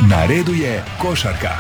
Na redu je košarka.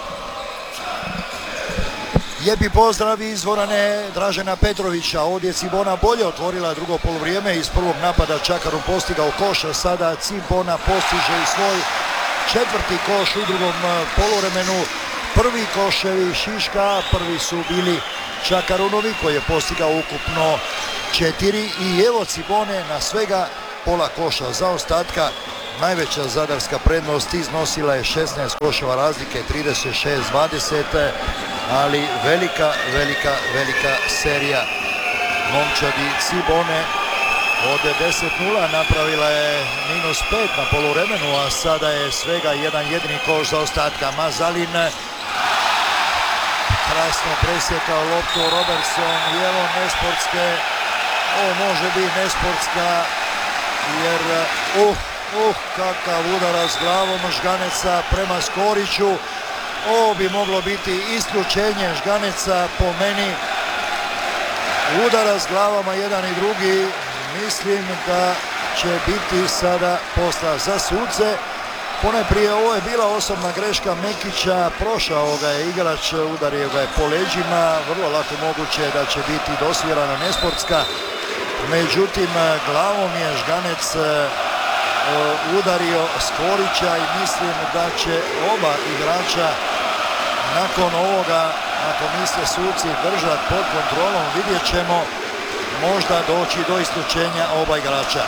Lijepi pozdrav iz dvorane Dražena Petrovića. Ovdje je Cibona bolje otvorila drugo poluvrijeme. Iz prvog napada Čakarun postigao koš, a sada Cibona postiže i svoj četvrti koš u drugom poluvremenu. Prvi koševi Šiška, prvi su bili Čakarunovi koji je postigao ukupno 4 i evo Cibone na svega pola koša zaostatka. Najveća zadarska prednost iznosila je 16 koševa razlike, 36-20, ali velika serija momčadi Cibone. Od 10-0 napravila je -5 na poluvremenu, a sada je svega jedan jedini koš zaostatka. Mazalin krasno presjekao loptu, Robertson, jelo nesportske, ovo može biti nesportska jer kakav udarac glavom Žganeca prema Skoriću. Ovo bi moglo biti isključenje Žganeca po meni. Udarac glavama jedan i drugi, mislim da će biti sada posla za suce. Ponajprije ovo je bila osobna greška Mekića, prošao ga je igrač, udario ga je po leđima, vrlo lako moguće da će biti dosvirana nesportska. Međutim, glavom je Žganec udario Skorića i mislim da će oba igrača nakon ovoga, ako misle suci, držati pod kontrolom. Vidjet ćemo, možda doći do isključenja oba igrača.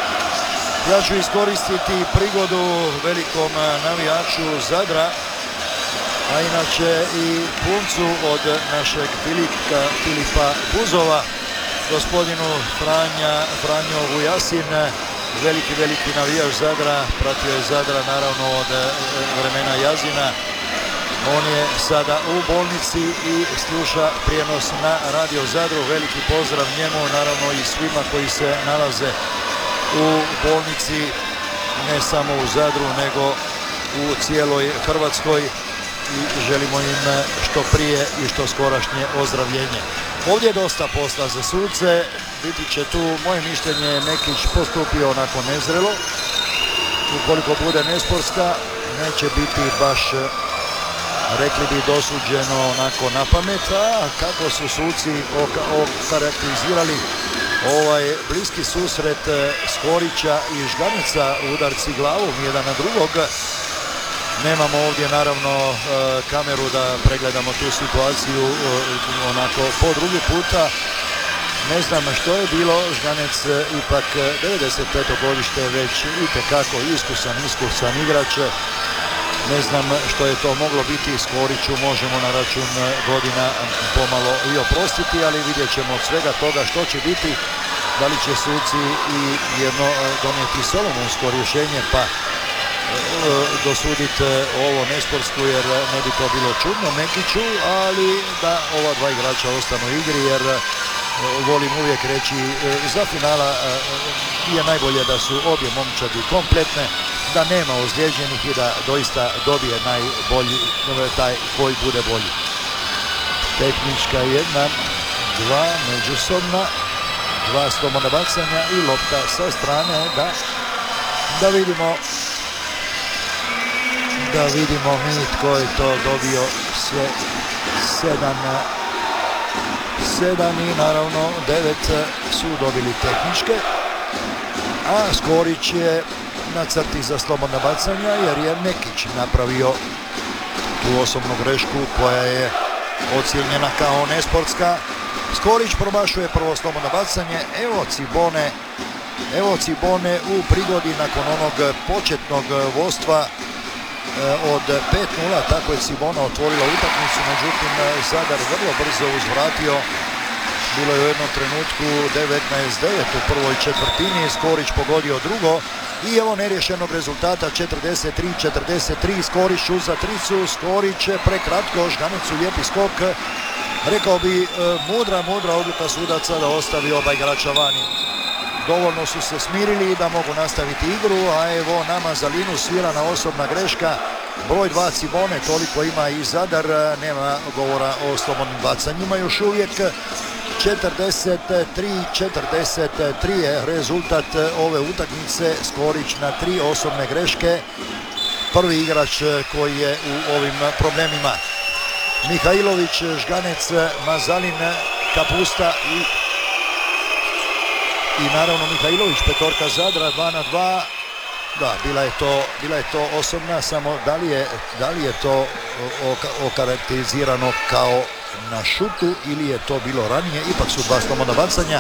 Ja ću iskoristiti prigodu velikom navijaču Zadra, a inače i puncu od našeg Filipa Buzova, gospodinu Franjo Vujasin, veliki navijač Zadra, pratio je Zadra naravno od vremena Jazina. On je sada u bolnici i sluša prijenos na Radio Zadru. Veliki pozdrav njemu, naravno i svima koji se nalaze u bolnici, ne samo u Zadru nego u cijeloj Hrvatskoj, i želimo im što prije i što skorašnje ozdravljenje. Ovdje je dosta posla za suce, biti će tu, moje mišljenje, Mekić postupio onako nezrelo. Ukoliko bude nesportska, neće biti baš, rekli bi, dosuđeno onako na pamet, a kako su suci okarakterizirali ovaj bliski susret Skorića i Žganeca, udarci glavom jedan na drugog. Nemamo ovdje naravno kameru da pregledamo tu situaciju onako po drugi puta. Ne znam što je bilo, Žganec ipak 95. godište, već itekako iskusan igrač. Ne znam što je to moglo biti. Skoriću možemo na račun godina pomalo i oprostiti, ali vidjet ćemo od svega toga što će biti. Da li će suci i jedno donijeti solomonsko rješenje pa dosuditi ovo nesportsku, jer ne bi to bilo čudno Mekiću, ali da ova dva igrača ostanu u igri, jer volim uvijek reći za finala je najbolje da su obje momčadi kompletne, da nema ozlijeđenih i da doista dobije najbolji, taj koji bude bolji. Tehnička jedna, dva međusobna, dva slobodna bacanja i lopta sa strane, da vidimo mi tko je to dobio, sve 7 i naravno 9 su dobili tehničke, a Skorić je na crti za slobodna bacanja jer je Mekić napravio tu osobnu grešku koja je ocijenjena kao nesportska. Skorić promašuje prvo slobodno bacanje, evo Cibone u prigodi nakon onog početnog vodstva od 5-0, tako je Cibona otvorila utakmicu, međutim Zadar vrlo brzo uzvratio. Bilo je u jednom trenutku 19-9 u prvoj četvrtini, Skorić pogodio drugo i evo neriješenog rezultata 43-43, Skorić za tricu, Skorić prekratko, Žganecu lijepi skok, rekao bi mudra odluka sudaca da ostavi oba igrača vani. Dovoljno su se smirili da mogu nastaviti igru, a evo na Mazalinu svirana osobna greška, broj 2 Cibone, toliko ima i Zadar, nema govora o slobodnim bacanjima još uvijek. 43-43 je rezultat ove utakmice, Skorić na 3 osobne greške prvi igrač koji je u ovim problemima. Mihajlović, Žganec, Mazalin, Kapusta i naravno Mihajlović, petorka Zadra, 2-2. Da, bila je to osobna, samo da li je to okarakterizirano kao na šutu ili je to bilo ranije. Ipak su 2 slobodna bacanja,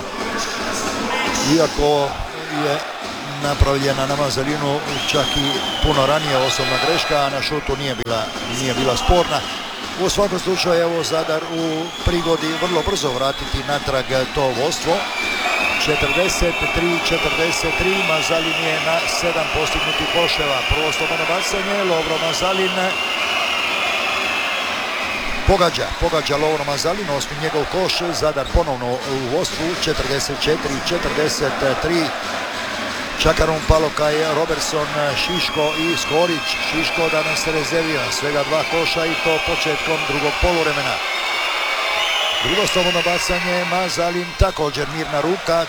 iako je napravljena na Mazalinu čak i puno ranije osobna greška, a na šutu nije bila sporna. U svakom slučaju evo Zadar u prigodi vrlo brzo vratiti natrag to vodstvo. 43-43, Mazalin je na 7 postignutih koševa. Prvo slobodno bacanje, Lovro Mazalin pogađa Lovro Mazalin, osmi njegov koš, Zadar ponovno u vodstvu, 44-43. Čakarun, Palokaj, Robertson, Šiško i Skorić. Šiško danas se rezervira, svega 2 koša i to početkom drugog poluvremena. Drugo slobodno bacanje, Mazalin, također mirna ruka,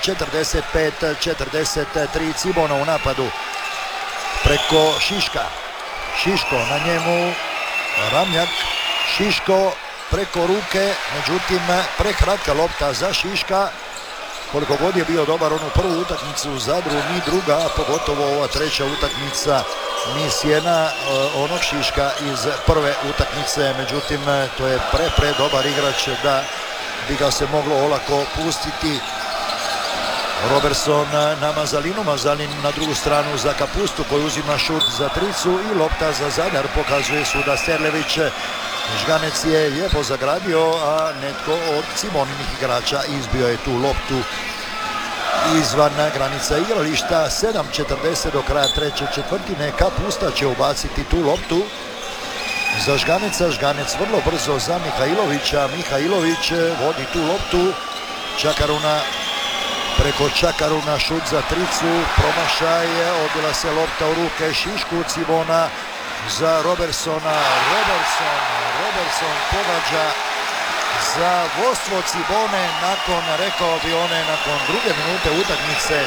45-43, Cibona u napadu preko Šiška. Šiško, na njemu Ramljak, Šiško preko ruke, međutim prekratka lopta za Šiška. Koliko god je bio dobar onu prvu utakmicu u Zadru, ni druga, a pogotovo ova treća utakmica ni sjena onog Šiška iz prve utakmice, međutim to je pre dobar igrač da bi ga se moglo olako pustiti. Robertson na Mazalinu, Mazalin na drugu stranu za Kapustu koji uzima šut za tricu i lopta za Zadar, pokazuje Suda Sterlević. Žganec je lijepo zagradio, a netko od Simoninih igrača izbio je tu loptu izvan granica igrališta. 7:40 do kraja treće četvrtine. Kapusta će ubaciti tu loptu za Žganeca. Žganec vrlo brzo za Mihajlovića. Mihajlović vodi tu loptu. Čakaruna, preko Čakaruna šut za tricu. Promašaj, odbila se lopta u ruke Šišku. Cibona za Robertsona. Robertson pogađa za vodstvo Cibone nakon, rekao bi one, nakon druge minute utakmice.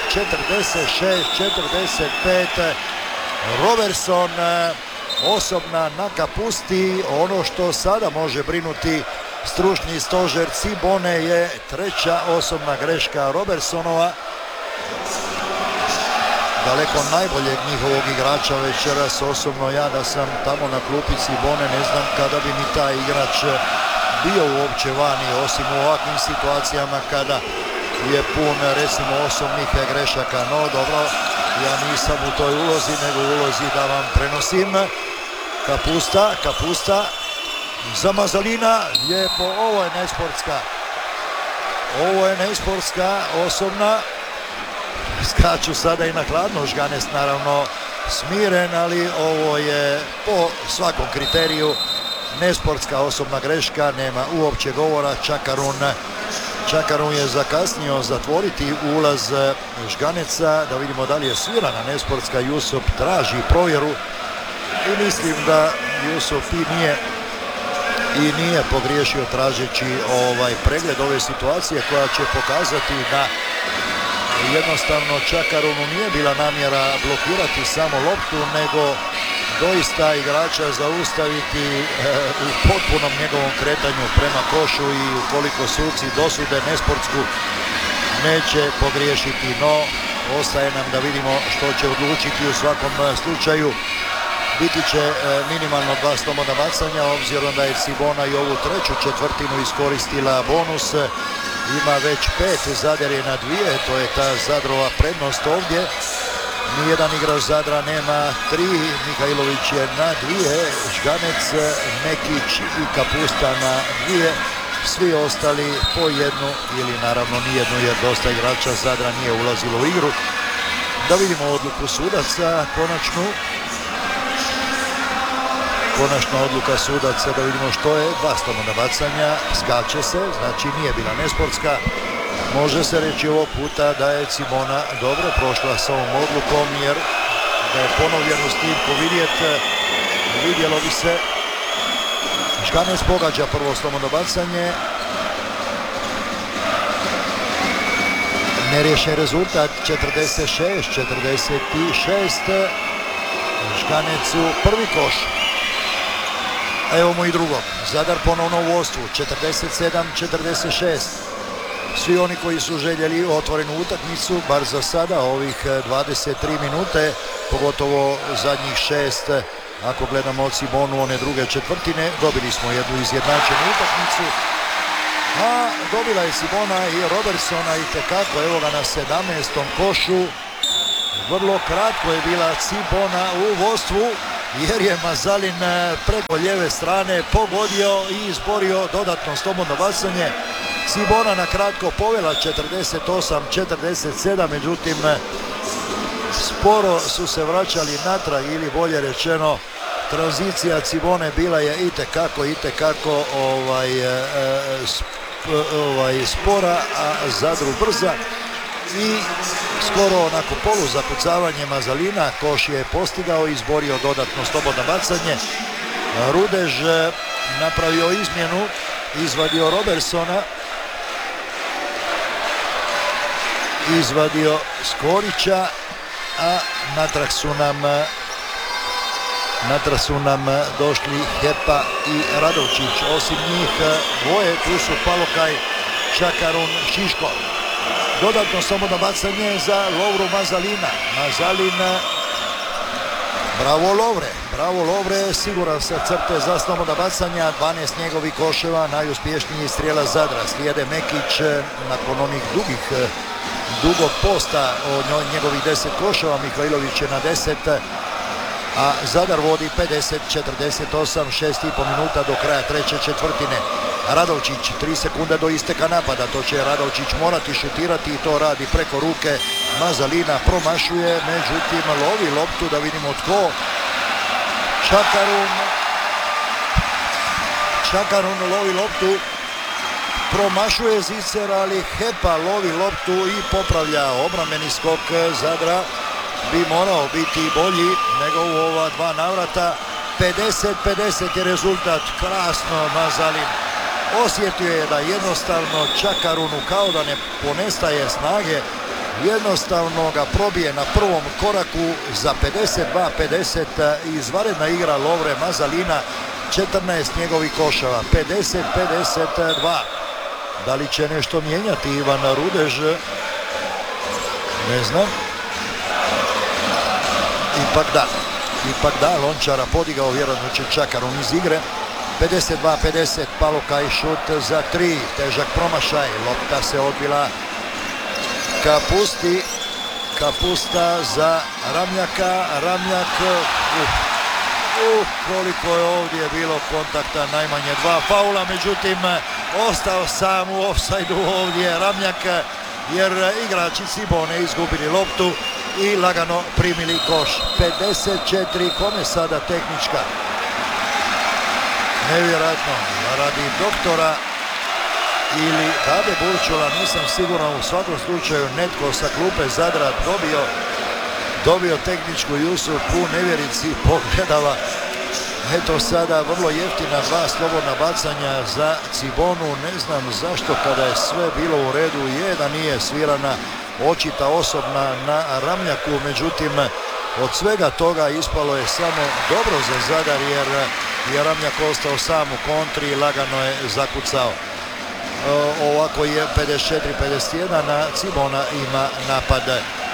46-45. Robertson osobna na Kapusti. Ono što sada može brinuti stručni stožer Cibone je treća osobna greška Robertsonova. Daleko najboljeg njihovog igrača večeras, osobno ja da sam tamo na klupi Cibone ne znam kada bi ni taj igrač bio uopće vani, osim u ovakvim situacijama kada je pun recimo osobnih grešaka. No dobro, ja nisam u toj ulozi, nego u ulozi da vam prenosim. Kapusta za Mazalina, lijepo, ovo je nesportska osobna. Skaču sada i na hladno, Žganec naravno smiren, ali ovo je po svakom kriteriju nesportska osobna greška, nema uopće govora. Čakarun je zakasnio zatvoriti ulaz Žganeca, da vidimo da li je svirana nesportska. Jusup traži provjeru i mislim da Jusup nije pogriješio tražeći pregled ove situacije koja će pokazati da jednostavno Čakarunu nije bila namjera blokirati samo loptu, nego doista igrača zaustaviti u potpunom njegovom kretanju prema košu i ukoliko suci dosude nesportsku neće pogriješiti, no ostaje nam da vidimo što će odlučiti. U svakom slučaju biti će minimalno 2 slobodna bacanja, obzirom da je Cibona i ovu treću četvrtinu iskoristila bonus. Ima već 5, Zadar je na 2, to je ta Zadrova prednost ovdje. Nijedan igrač Zadra nema 3, Mihajlović je na 2, Žganec, Mekić i Kapusta na 2, svi ostali po jednu ili naravno nijednu, jer dosta igrača Zadra nije ulazilo u igru. Da vidimo odluku sudaca, konačna odluka sudaca, da vidimo što je. 2 slobodna bacanja, skače se, znači nije bila nesportska. Može se reći ovog puta da je Cibona dobro prošla sa ovom odlukom, jer da je ponovljenu snimku vidjelo bi se. Žganec pogađa prvo slobodno bacanje. Neriješen rezultat, 46-46. Škanecu prvi koš. Evo mu i drugog. Zadar ponovno u vodstvu, 47-46. Svi oni koji su željeli otvorenu utakmicu, bar za sada, ovih 23 minute, pogotovo zadnjih 6, ako gledamo Cibonu one druge četvrtine, dobili smo jednu izjednačenu utakmicu. A dobila je Cibona i Robertsona i tekako, evo ga na 17. košu. Vrlo kratko je bila Cibona u vodstvu, jer je Mazalin preko lijeve strane pogodio i izborio dodatno slobodno bacanje. Cibona na kratko povela 48-47, međutim sporo su se vraćali natrag, ili bolje rečeno tranzicija Cibone bila je itekako spora, a Zadru brza. I skoro onako polu zakucavanje Mazalina, koš je postigao i izborio dodatno slobodno bacanje. Rudež napravio izmjenu, izvadio Robertsona, izvadio Skorića, a natrag su nam došli Hepa i Radovčić. Osim njih dvoje, tu su Palokaj, Čakarun, Šiško. Dodatno slobodno bacanje za Lovru Mazalina. Mazalin, bravo Lovre, siguran sa crte za slobodna bacanja, 12 njegovih koševa, najuspješniji strijela Zadra. Slijede Mekić nakon onih dugog posta o njegovih 10 koševa, Mihajlović je na 10, a Zadar vodi 50-48, 6,5 minuta do kraja treće četvrtine. Radovčić, 3 sekunde do isteka napada, to će Radovčić morati šutirati i to radi preko ruke Mazalina, promašuje, međutim lovi loptu, da vidimo tko. Čakarun lovi loptu, promašuje Zicer, ali Hepa lovi loptu i popravlja. Obrambeni skok Zadra bi morao biti bolji nego u ova dva navrata. 50-50 je rezultat. Krasno Mazalin osjetio je da jednostavno Čakarunu kao da ne ponestaje snage, jednostavno ga probije na prvom koraku za 52-50. Izvanredna igra Lovre Mazalina, 14 njegovih koševa, 50-52. Da li će nešto mijenjati Ivan Rudež? Ne znam. Ipak da, Lončara podigao, vjerojatno će Čakarun iz igre. 52-50, Palokaj šut za 3, težak promašaj, lopta se odbila Kapusta za Ramljaka, koliko je ovdje bilo kontakta, najmanje 2 faula, međutim ostao sam u ofsajdu ovdje Ramljak, jer igrači Cibone izgubili loptu i lagano primili koš. 54, kome sada tehnička? Nevjerojatno, radi doktora ili Dade Burčula, nisam siguran, u svakom slučaju netko sa klupe Zadra dobio tehničku Jusuf u nevjerici pogledala. Eto sada vrlo jeftina 2 slobodna bacanja za Cibonu. Ne znam zašto kada je sve bilo u redu je da nije svirana očita osobna na Ramljaku, međutim od svega toga ispalo je samo dobro za Zadar, jer je Ramljak ostao sam u kontri i lagano je zakucao. Ovako je 54-51, na Cibona ima napad.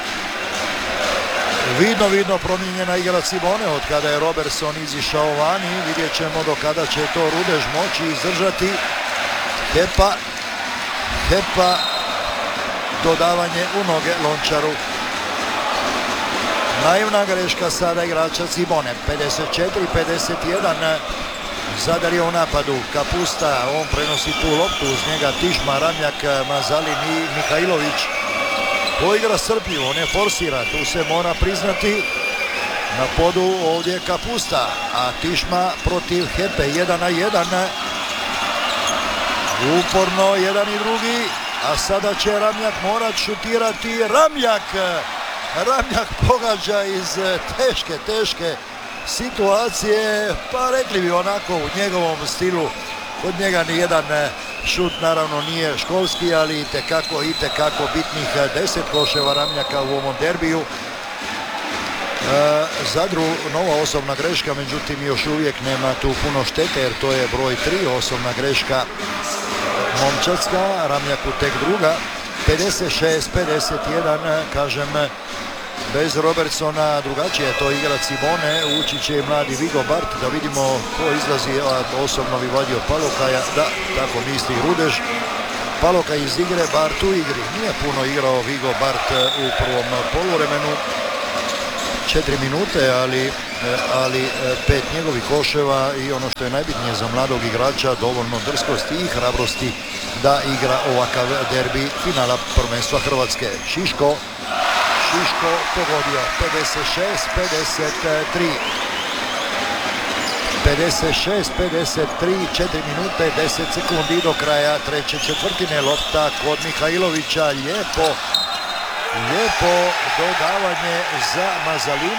Vidno promijenjena igra Cibone od kada je Robertson izišao vani. Vidjet ćemo do kada će to Rudež moći izdržati. Hepa, dodavanje u noge Lončaru. Naivna greška sada igrača Cibone. 54-51. Zadar je u napadu. Kapusta, on prenosi tu loptu, uz njega Tišma, Ramljak, Mazalin i Mihajlović. To igra strpljivo, ne forsira, tu se mora priznati. Na podu ovdje Kapusta, a Tišma protiv Hepe, 1-1. Uporno jedan i drugi, a sada će Ramljak morat šutirati. Ramljak pogađa iz teške situacije, pa rekli bi onako u njegovom stilu. Kod njega ni jedan šut naravno nije školski, ali itekako bitnih 10 koševa Ramljaka u ovom derbiju. Zadru nova osobna greška, međutim još uvijek nema tu puno štete jer to je broj 3 osobna greška momčadska, Ramljaku tek druga. 56-51, kažem, bez Robertsona drugačije je to igra Simone, ući će mladi Vigo Bart, da vidimo ko izlazi, osobno bi vadio Palokaja, da, tako misli Rudež. Paloka iz igre, Bart u igri, nije puno igrao Vigo Bart u prvom poluvremenu, 4 minute, ali 5 njegovih koševa i ono što je najbitnije za mladog igrača, dovoljno drskosti i hrabrosti da igra ovakav derbi finala prvenstva Hrvatske. Šiško pogodio 56-53. 56-53, 4 minute, 10 sekundi do kraja treće četvrtine. Lopta kod Mihajlovića, lijepo dodavanje za Mazalinu.